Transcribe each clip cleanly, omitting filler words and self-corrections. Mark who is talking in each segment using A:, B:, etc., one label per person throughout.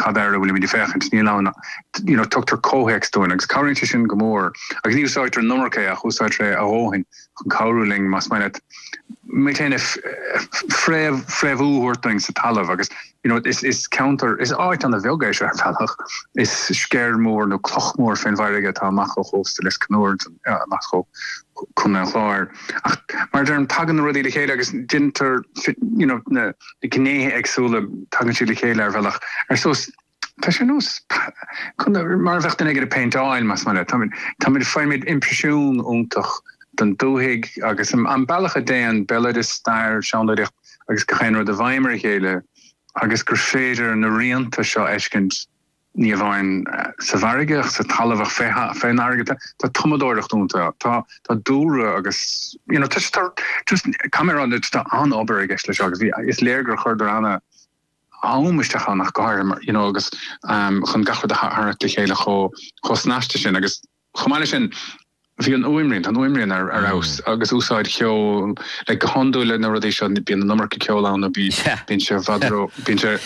A: cadera will be defechent nílána tutar cóhex doing agus current sin gomór agus níl sáitar nummerché a chusáitre a óhin chun cáúling mas mainet météine fréhúhorting sa talamh agus is counter is áit an a bhilgéis ar fellach is scairmór nó clochmór fin bhairige tá macho hósta leis canúir macho chun an chláir mar derm tagan rudí le chéile agus dinter na gnéthe agsúla tagan si le chéile ar bhealach ar sos tá sé nús chun mar bheachtain ag a paintáil mas mana tá mid feimid impresiún úntach den dúhiig agus an bailach a déan bellad is stair seanlaíocht agus chéanú de bhaimar chéile agus gur féidir na rianta seo eiscint ní bhain sa bharigach sa talamh féin airgata tá tumadóireacht únta tá dúra agus just camerán tá an obair ag eisle agus is léirgur chuir anna ámaisteach nach gáir agus chun gachar a hart le chéile cho snáiste sin agus chomáile sin bhí an uimrinn ar aus agus úsáid ceol le go honúile na rudí seo bí an nummer ceolán a bí se vadro bí se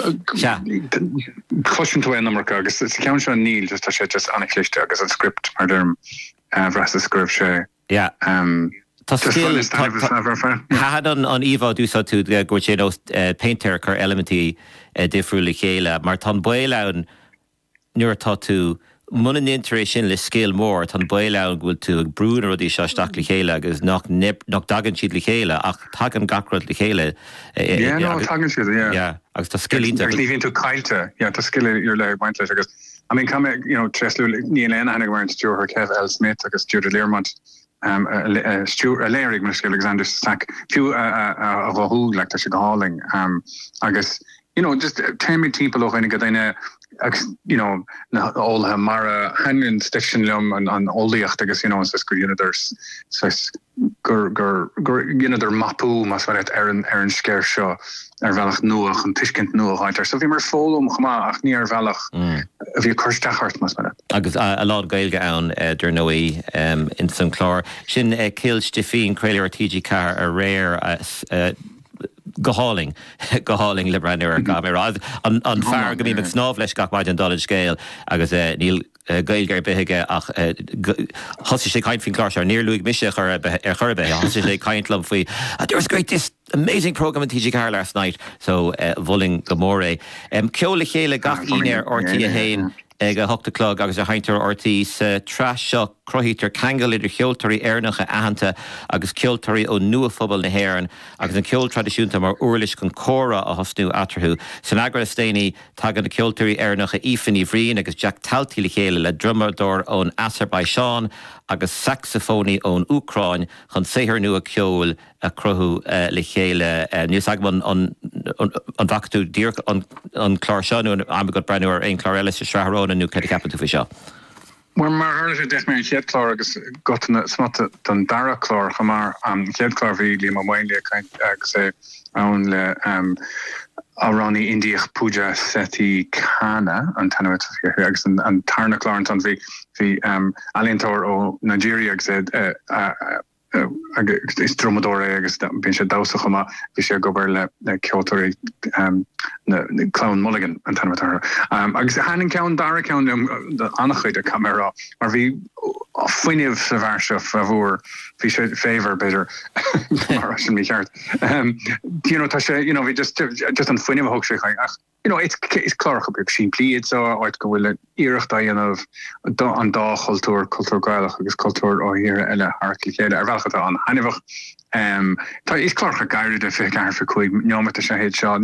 A: cosint tú nummer agus cean se níl just tá sé just anachlichte agus an script mar derm bhras a scrib sé
B: Had an Eva dúsa tú go sé painter chu elementí difriúla chéile mar tá buileann nuair tá tú Munan interéis sin le scéal mór tan bailán bhfuil tú ag brún a rudí seisteach le chéile agus nach dagan siad le chéile ach tagan gacrad le chéile.
A: Tagan siad,
B: agus tá skillínta.
A: Ní vín tú caiilte, tá skill ar le baint leis agus. I mean, treslú ní léana hanig mar an Stuart Kev L. Smith agus Stuart Learmont Stuart Léirig mar skill Alexander Stack fiú a bhú le tá sé go háling agus just téimi timp ó chuine go daine na all mara hanin station lum an olíocht agus is gur gur mapú mas varet ar an scéir seo ar bhealach nuach an tuiscint nuachhaintar so bhí mar fólum chumá ach ní ar bhealach a bhí chuirteachart mas varet
B: agus a lá gailge ann dur nóí in san chlár sin cil Stefín Creilear TG car a réir goáling le brenner gamera an fear go mí me snáb leis gach maid an dulid scéil agus níl gailgeir beige ach hosi sé kaint fin klár ar neerluig mise churbe hosi sé kaintlam faoi there was this amazing program in TG Car last night so volling gomore ceola chéile gach inéir ortí a hain ag a hochtaclog agus a haintar ortí sa traseo crohítar cangal idir cheoltarí airnacha ahananta agus ceoltarí ó nuafobal na héireann agus an ceol tradiisiúnta mar uirlis chun córa a hosnú atarthú. San agra stéine tagan na ceoltarí airnacha Ifan Ivrín agus Jack Talty le chéile le drumardor ón Azerbaijan agus saxofóní ón Ucráin chun séhir nua ceol a crothú le chéile níos agman an bhachtú dír an chlár seanú am go breúir ein chlár eile sa sreathróna nú cedi capitú fi seo.
A: Mar hurle de mé chéadklár agus gotna smata don dara chlár chamar chéadklár bhí lí má bhainle agus é ann le Arani Indiach Puja Seti Kana an tanwit agus an tarna chlár an bhí alientor ó Nigeria agus is dromadore agus bin sé dása chuma vi sé gober le ceoltarí na Clown Mulligan an tanwatar agus hanin cean dara cean annachchuid a camera mar vi foiineh sa bharsef a bhór vi sé favor beidir mar sin mi cheart tá sé vi just an foiineh hog sé ach it's clar go sin pliid so áit go bhfuil iirecht daanamh an dá cultúr gailach agus cultúr ó hir eile hartli chéile ar bhechata an hanimhach tá is clar go gairid a fé gar for chuig neomata sé héad seo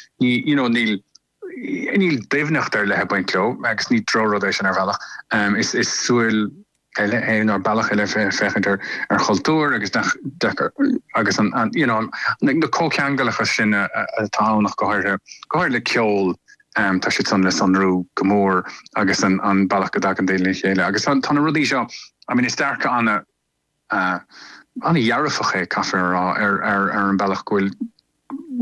A: níl déhnacht ar le hebbaintló agus ní drorodéis an ar bhealach is súil eile éon ar bailach eile fechantar ar cultúr agus agus an na cóceangalacha sin a tánach gohair le ceol tá si san le sanrú gomór agus an bailach godag an déile chéile agus tána rudí seo is starcha anna jarrafaché cafe ar an bailach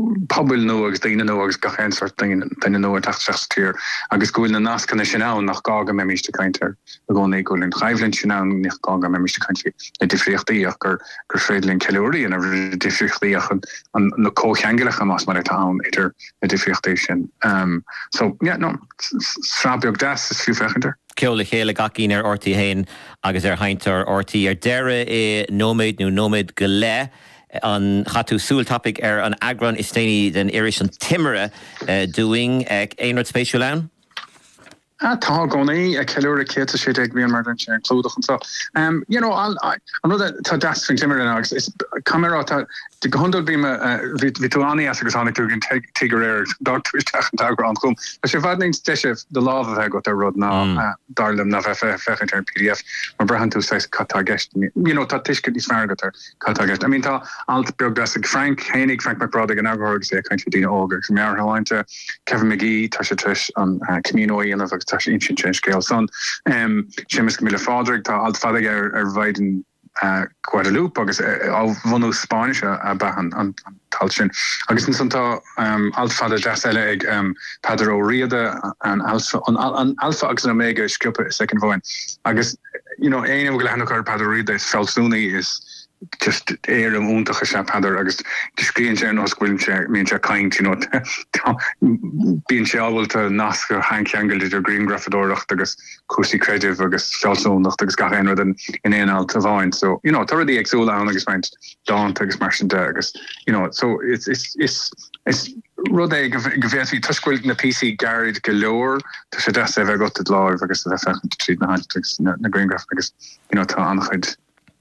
A: pobl nó agus daine nó agus gachéin sort daine nó tachttíir agus gohfuil na nascanna sin ná nach gaga me míiste caiintear a gcónaí gohfuil an chaimhlinn sin ná nach gaga me míiste caiintear na difriochtaíach gur fréidlinn ceúirí an a difriochtaíach an na cócheangalacha más mar an idir na difriochtaí sin. So, yeah, no, srábeag das is fiú fechantar.
B: Ceola chéile gacín ortaí hain agus haintar ortaí deire nóméid nó nóméid go le an chatú súl topic an agran is téine den iris an timire doing éonrad spéisiú ann?
A: Tá gcónaí a ceúir céta sé ag bhíon mar an sin clúdach an sa. You know, I know that tá dasfrin timire agus is camera tá de gondol bíme vituani as agus hannig tugin tiger dagtuisteach an tagr an chum. As sé vadnings deisih de láh got a rud ná darlam na fechan PDF mar brehan tú seis catá gest. You know, tá tiisce is fergat ar catá gest. I mean, tá alt biographic Frank McBride an agorg sé country dina ógur. Mear hainte Kevin McGee tá sé tuis an Caminoí an agus tá sé insint scale son. Seamus Camilla Fodrick tá alt fadig ar bhaiden Guadeloupe agus bhhanú Spáis a bahan an talsin. Agus in santá alfada deile ag Pedro Riada an alfa agus an omega sciúpa second bhain. Agus, you know, éanam go lehanachar Pedro Riada is felsúnaí is just éar an úntacha se Pedro agus discríonn sé nó scuilm sé míonn sé caint, you know, bíonn sé ábhailte nasca hainceangail idir Green Grafadóracht agus cúsaí creidimh agus felsúnacht agus gachéanrad in éanail a bhain. So, you know, tuirí agsúla an agus meint dáint agus mar sin de agus, you know, so it's rud é go bhéhí tuiscuil na PC garid go leor tá sé de bheith got láir agus a fechan tríd na haint na Green Graf agus, you know, tá annachid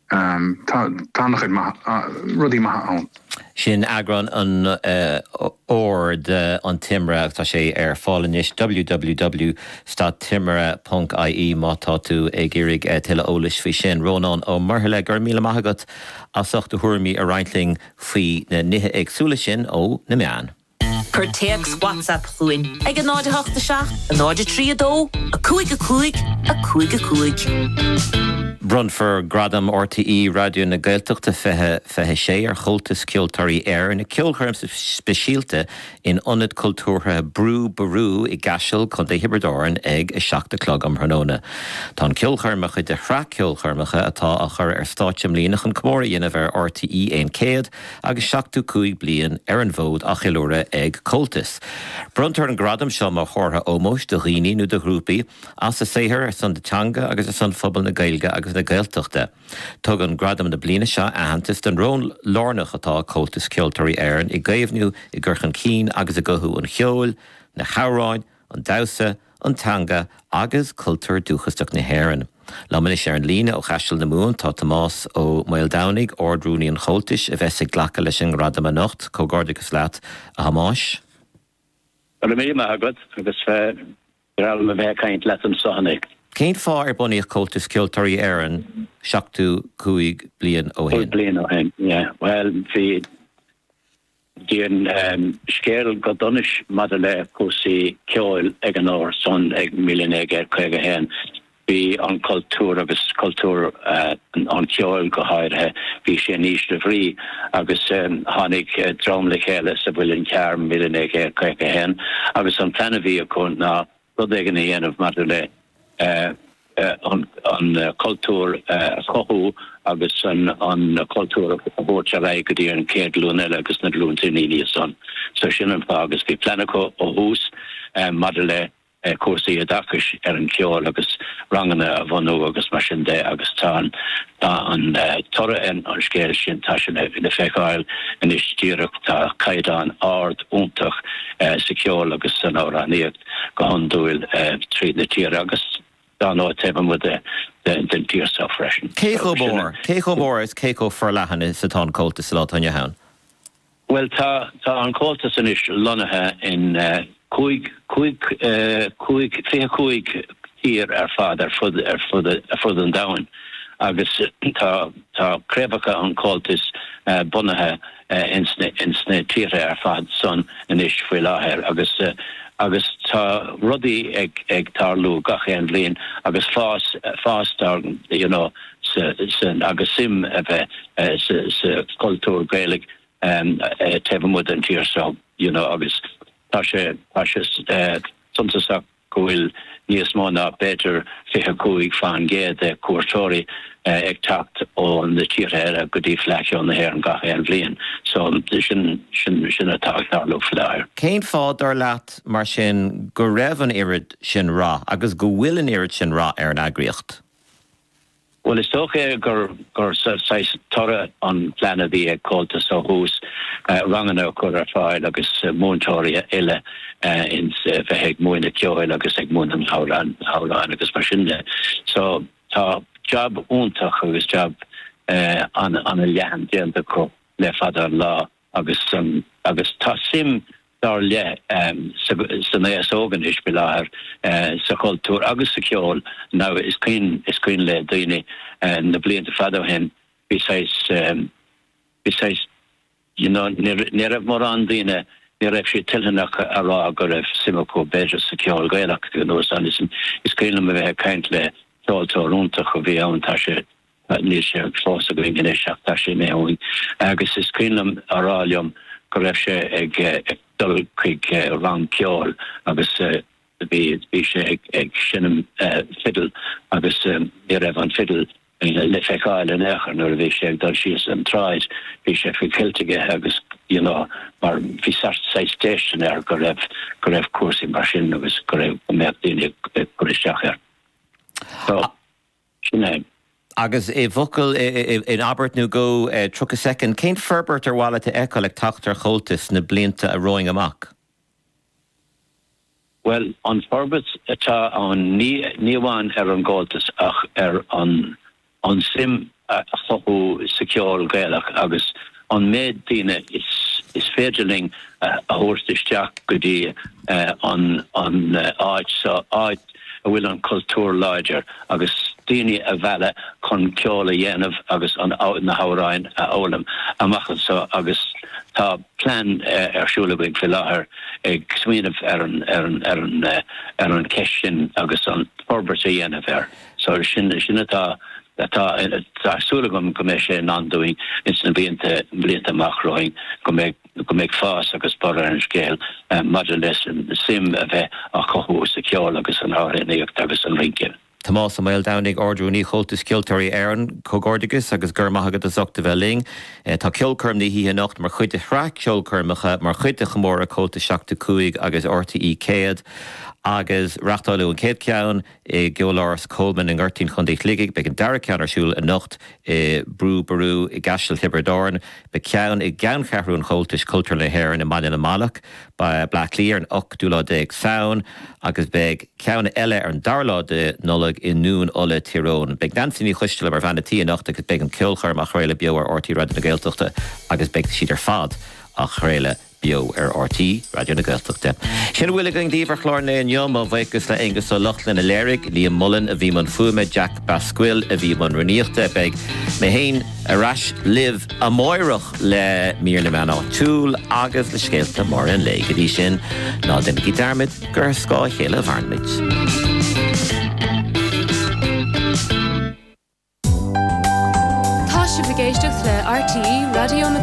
A: rudí maithe ann.
B: Sin agran an ord an timire tá sé ar fálanis www.timire.ie má tá tú ag irig tuile ólis fao sin Rónán ó marthile gur míle maithagat a sochta thuirmí a reintling faoi na nithe agsúla sin ó na meán.
C: Cur teags WhatsApp chuin ag an náide heachta seach, an náide trí a dó, a cúig a cúig, a cúig a cúig.
B: Brun for Gradam RTE radio na Gaeltachta fethe sé ar chultas ceoltarí air na ceolcharm speisialte in onad cultúrtha brú barú I gaisiil chun de hibredáin ag I seachta clog am Hranóna. Tá ceolcharmacha de chra ceolcharmacha atá a chur ar stáitsim líanach an cmóra dhéanamh ar RTE 1 agus 75 bliain ar an bhód a cheolúra ag cultas. Bruntar an Gradam seo má chórtha ómós de riní nó de grúpaí as a séhir ar san de teanga agus a san phobal na Gaeilge agus na Gaeltachta. Tug an Gradam na bliana seo ahantas den rón lárnach atá cultas ceoltarí airan I gaomhnú I ggurchan cín agus a gothú an cheol, na chomhráin, an dausa, an tanga agus cultúr dúchasteach na héireann. Láman is ar an lína ó chaisteal na mún tá Tomás ó Maildownig ordrúní an choltais a bheits ag ghlacha leis an Gradam a nocht cógádagus leat a hamáis.
D: Well, mé agad agus ral me bheith caint leat an sohannig.
B: Céint fá ar bunaíoch cultas ceoltarí airan 75 bliain ó hain.
D: Bliain ó hain, yeah. Well, fi díon scéal go donis mad le cúsaí ceol ag an áir son ag million ag chuig a hain. Bhí an cultúr agus cultúr an ceol go háirithe bhí sé níos de bhrí agus tháinig drom le chéile sa bhfuil an cearr million ag chuig a hain agus an plana bhí a chun ná rud ag an dhéanamh mad le an cultúr chothú agus an cultúr a bhórt a bheith go dtí an céad lún eile agus na lún tíní son. So sin an fá agus bhí planacha ó hús mad le cuasaí a dachas ar an ceol agus rangana a bhanú agus mar sin de agus tá an tora an scéil sin tá sin na feicáil in is tíireach tá caiidán ard úntach sa ceol agus san áráníocht go handúil tríd na tíir agus dá nó tebam with den tíir self-freshen.
B: Cécho mór is cécho forlahan is atá cultas sa lá tanja hain?
D: Well, tá an cultas in is lonathe in cuig tír ar fad ar fud an dain agus tá crebacha an cultas bunathe in sna tíre ar fad son in is faoi láthair agus tá rudaí ag tarlú gachéan bliain agus fástar, you know, agus sim a bheith sa cultúr Gaeilge tefamud an tír so, agus tá sé suntasach gohfuil níos móna better fiche cúig fan géad cuairtóirí ag tacht ón na tíre go dtí fleiciú na hhéir an gacha an bblion. So sin a tacht ná lu fleir.
B: Céim fád ar leat mar sin go raibh an irid sin rá, agus go bhfuil an irid sin rá ar an agriocht.
D: Well, is toch gur sais torre an plannen die kolte so hús rangen gur fáil agus múntóri ile ins verheig moine kjoil agus ag mún an hauran agus mar sinnne. So tá job úntach agus job an a lehan déanta ko le fadar lá agus tá sim dar le san ógan is beláir sa cultúr agus sa ceol now is clean le daoine na blianta fada hen besides ní raibh mar an daoine ní raibh sé tilhanach ará go raibh simachó beidir sa ceol gaelach go nóir an is clean le bheith caint le ceoltóir úntach go bhí ann tá sé ní sé fós a go ingin éiseach tá sé mé óin agus is clean aráliom go raibh sé ag dul chuig rang ceol agus bhí sé ag sinnim fiddle agus ní raibh an fiddle le feicáil an éair nuair a bhí sé ag dul síos an tráid bhí sé fi ciltige agus mar bhí station go raibh cuasí mar sin agus go raibh méid daoine chuisteach ar. So sin
B: agus bhucail in Abertnú go tro a second, cén ferbert ar bhála a eáil ag tachttar chomhaltas na blianta a roing amach?
D: Well, an ferbert atá an níomháin ar an gáiltas ach ar an sim a chothú sa ceol gaelach agus an méid daoine is féidirling a thuirtisteach go dtí an áid so áid a bhfuil an cultúr láidir agus daoine a bheile chun ceola dhéanamh agus an na hauráin a ólam amachchan so agus tá plan arsúlaigh fi láthair ag smaoinmh ar an ceissin agus an forbert a dhéanamh ar. So sinna tásúlagam go mé sé andúing ins na blianta amachróing go méid fás agus bar ar an scéal maidir leis an sim a bheith a chothú sa ceol agus an áiríocht agus an rincin.
B: Tomás Samuel Downing ordrúní chomhaltas cioltóirí éireann cógordagus agus gurmaithagad a zochta bheling. Tá ceolcurm ní hí nacht mar chuide thra ceolcurmacha mar chuide chamóra chomhaltas 75 agus RTE céad agus rachtáilú an céad ceann i Geoláras Coleman in Gurtín chundéich ligig be an dara ceann arsúil a nacht brú barú i gasisiil Hiberdáin be ceann i gan cheathrún chomhaltas cultúr le héireann i Maine na Malach ba Blacklí ar an 8 saoin agus be ceann eile ar an darláide nolag in nún ola Tyrone. Be dansíní chuisteil mar bhena tí nacht agus be an ceolchar a chréile bio ar RTE Radio na Gaeltachta agus be siidir fad a chréile bio ar RTE Radio na Gaeltachta. Sin bhfuil going díomhar chlárna in yom a bhaicgus le agus ó Lachlan a Léiric, Liam Mullen a bhí man fuime, Jack Bascuil a bhí man runíochta be mé héin a rais liv a moirech le mír na mená túl agus le scéalta mar an le go dtí sin ná den go darmid gur scá chéile bharnmid.
E: Tá si bhgéisteach le RTE Radio na